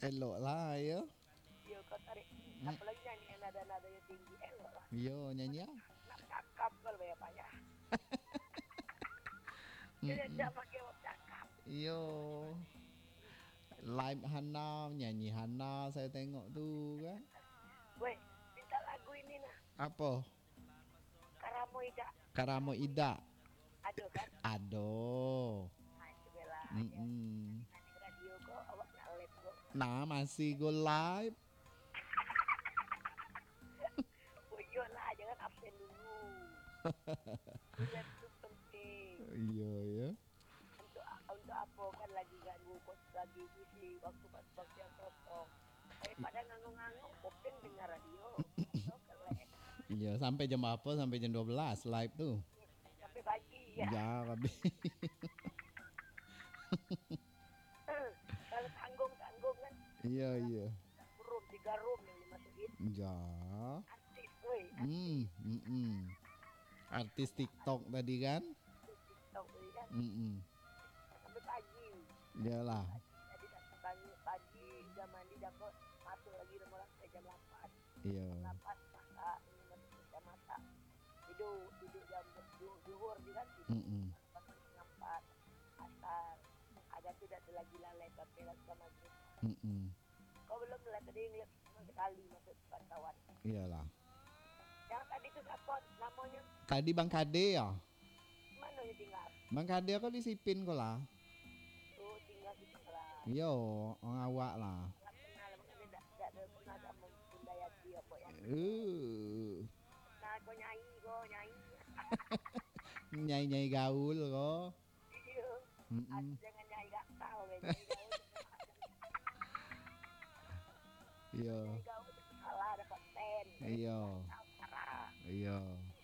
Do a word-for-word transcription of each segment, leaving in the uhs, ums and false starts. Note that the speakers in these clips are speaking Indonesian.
Elok lah ya. Yo kau tarik. Mm, Apalagi nyanyi yang nada-nadanya tinggi. Elok lah. Yo nyanyi ya. Nak cakap kalau banyak banyak. Dia Mm-mm. tidak pakai wap cakap. Yo live Hana nyanyi Hana saya tengok tuh kan. Woi, minta lagu ini nah. Apa? Karamo Ida. Karamo Ida. Aduh kan. Aduh. Nah itu bela. Ya. Mm-mm. Nanti radio kok awak nak live kok. Nah masih go live. Uyuh lah, jangan absen dulu. Live itu penting. Iya ya. Untuk untuk apa kan lagi ganggu kos lagi isi waktu-waktu yang kosong. Daripada nganggung-nganggung, openg dengar radio. So, kelek. Iya sampai jam apa? Sampai jam dua belas live tuh. Sampai pagi ya. Ya habis. Kalau tanggung-tanggung kan Iya iya. room tiga room yang dimasukin Ya. artis, woi Hmm, artis mm-mm. Artis TikTok tadi kan? artis TikTok ini kan Mm-mm. sampai pagi. Iyalah. Tadi datang pagi, pagi udah mandi dapat masuk lagi rumah sampai jam delapan. Iya. Jam delapan masak, ini masuk kita masak. Tidur, tidur jam du- duhur di kan tidur. Mm-mm. Bangun setengah empat, asar. Ada tidak ada lagi lalai tapi lagi sama maghrib. Mm-mm. Kau belum lihat tadi ngeliat sekali masuk tempat kawan. Iyalah. Yang tadi itu siapa namanya? Tadi Bang Kade ya? Mana yang tinggal? Bang Kade kok disipin kok lah? Tuh tinggal di sekolah. Yo, orang awak lah. Nggak kenal, makanya tidak tidak ada pernah sama Bunda Yati apa ya. Uh, Nah, kau nyanyi, kau nyanyi. nyai-nyai gaul kok. Iya. Ah, Mm-mm. jangan nyanyi gak tahu, nyanyi gaul. Iya, Nyanyi gaul salah dapat ten. iya, Tahu parah. iya.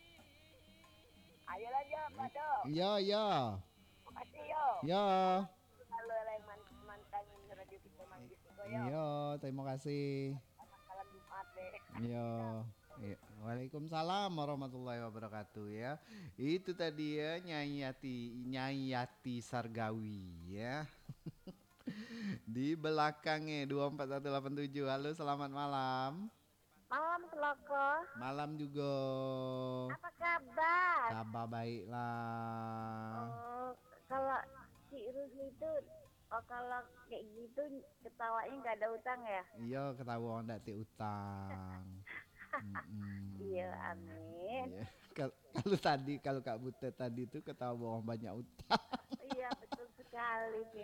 Ayo lanjut, Pak Do. Iya, iya, Makasih yo. iya. Kalau yang man- mantan radio kita manggil kau yo. Iya, terima kasih. Selamat malam Jumat deh. Iya. Iya. Waalaikumsalam warahmatullahi wabarakatuh ya. Itu tadi ya Nyai Yati, Nyai Yati Sargawi ya. Di belakangnya dua empat satu delapan tujuh. Halo, selamat malam. Malam Seloko. Malam juga. Apa kabar? Kabar baiklah. Oh, kalau si Rusli itu, oh kalau kayak gitu ketawanya nggak ada utang ya? Iya, ketahuan ndak ti utang. Mm-mm. Iya, amin. Iya. Kal- Kalau tadi kalau Kak Butet tadi tuh ketahuan banyak utang. Iya, betul sekali nih.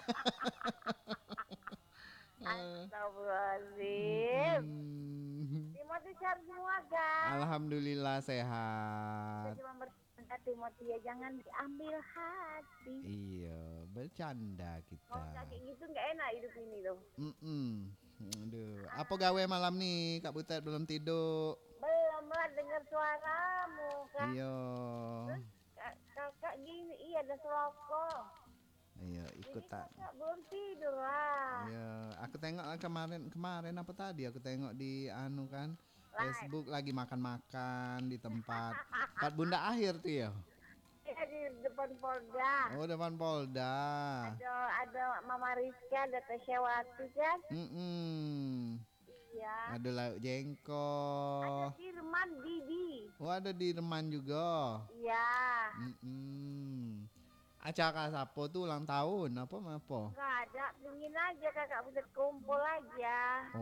Astagfirullahaladzim. Mm. Timothy sehat semua, guys. Alhamdulillah Kita sehat. cuma bercanda Timothy ya, jangan diambil hati. Iya, bercanda Kalau kita. kayak gitu nggak enak hidup ini tuh. Mm-mm. Aduh, apa gawe malam nih? Kak Butet belum tidur. Belum lah dengar suaramu kan. Iya. Kak- Kakak gini, iya ada Seloko. Iya, Ini ikut tak. kakak belum tidur lah. Iya, aku tengok lah kemarin kemarin apa tadi aku tengok di anu kan Live. Facebook lagi makan-makan di tempat tempat Bunda Akhir tuh ya. Iya di depan Polda. Oh, depan Polda. Ada ada Mama Rizka, ada Tesyawati kan? Mm-mm. Iya. Ada lauk Ada jengkol. Firman Didi. Oh, ada di Reman juga. Iya. Mm-mm. Acara sapo tuh ulang tahun apa apa? Enggak ada, pingin aja kakak bisa kumpul aja.